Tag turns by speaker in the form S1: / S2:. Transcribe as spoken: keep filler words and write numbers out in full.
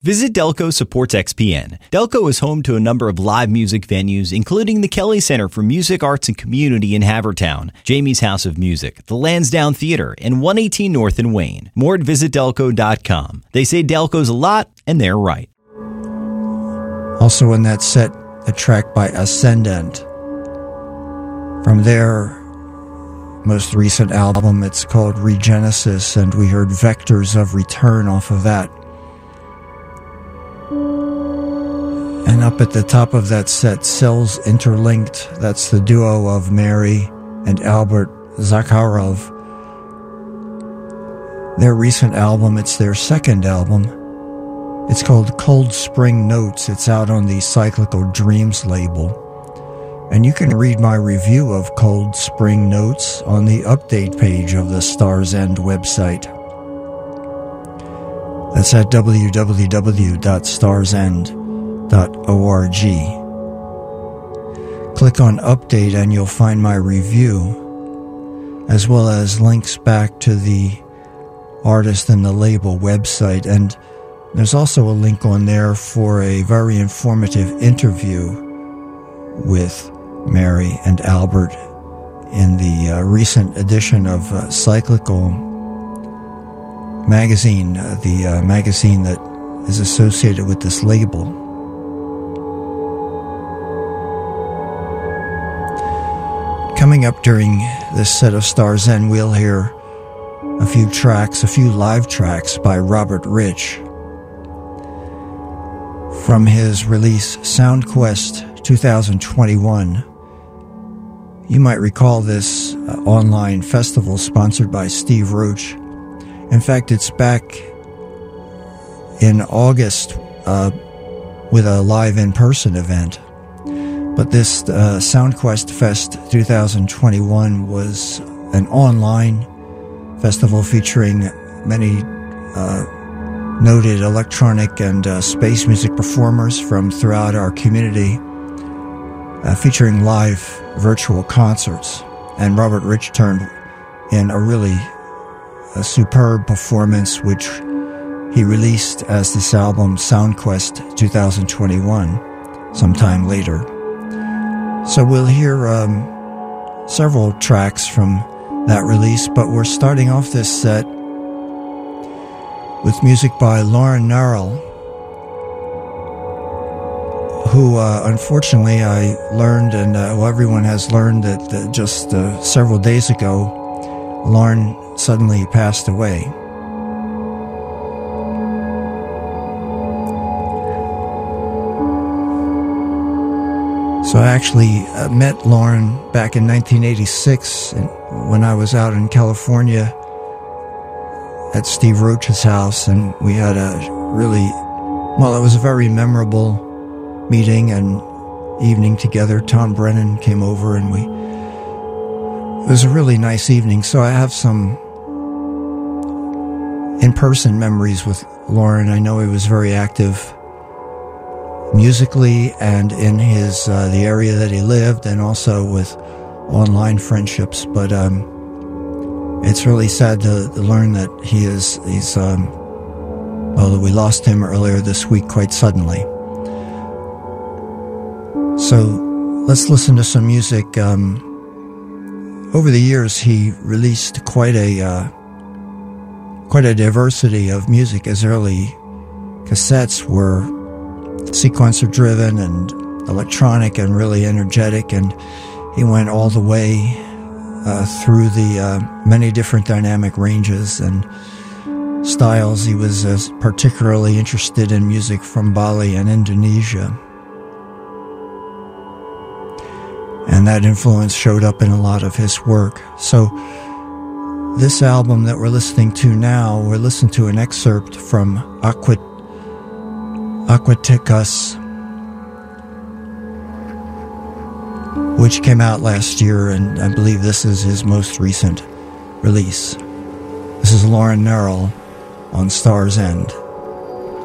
S1: Visit Delco supports X P N. Delco is home to a number of live music venues, including the Kelly Center for Music, Arts, and Community in Havertown, Jamie's House of Music, the Lansdowne Theater, and one eighteen North in Wayne. More at visit delco dot com. They say Delco's a lot, and they're right.
S2: Also in that set, a track by Ascendant. From their most recent album, it's called Regenesis, and we heard Vectors of Return off of that. And up at the top of that set, Cells Interlinked. That's the duo of Mary and Albert Zakharov. Their recent album, it's their second album. It's called Cold Spring Notes. It's out on the Cyclical Dreams label. And you can read my review of Cold Spring Notes on the update page of the Stars End website. That's at w w w dot stars end dot org. Click on Update and you'll find my review, as well as links back to the artist and the label website. And there's also a link on there for a very informative interview with Mary and Albert in the uh, recent edition of uh, Cyclical magazine, uh, the uh, magazine that is associated with this label. Coming up during this set of Stars End, we'll hear a few tracks, a few live tracks by Robert Rich from his release SoundQuest twenty twenty-one. You might recall this uh, online festival sponsored by Steve Roach. In fact, it's back in August uh, with a live in-person event. But this uh, SoundQuest Fest twenty twenty-one was an online festival featuring many uh, noted electronic and uh, space music performers from throughout our community, uh, featuring live virtual concerts. And Robert Rich turned in a really a superb performance, which he released as this album SoundQuest twenty twenty-one sometime later. So we'll hear um, several tracks from that release, but we're starting off this set with music by Lauren Narrell, who uh, unfortunately I learned, and uh, well, everyone has learned, that uh, just uh, several days ago, Lauren suddenly passed away. So I actually uh, met Lauren back in nineteen eighty-six when I was out in California at Steve Roach's house, and we had a really, well, it was a very memorable meeting and evening together. Tom Brennan came over, and we, it was a really nice evening. So I have some in-person memories with Lauren. I know he was very active musically and in his uh, the area that he lived, and also with online friendships. But um, it's really sad to, to learn that he is he's um, well, that we lost him earlier this week quite suddenly. So let's listen to some music. Um, over the years, he released quite a uh, quite a diversity of music. His early cassettes were sequencer driven and electronic and really energetic, and he went all the way uh, through the uh, many different dynamic ranges and styles. He was uh, particularly interested in music from Bali and Indonesia, and that influence showed up in a lot of his work. So this album that we're listening to now, we're listening to an excerpt from Aqua Aquaticus, which came out last year, and I believe this is his most recent release. This is Lauren Narrell on Stars End.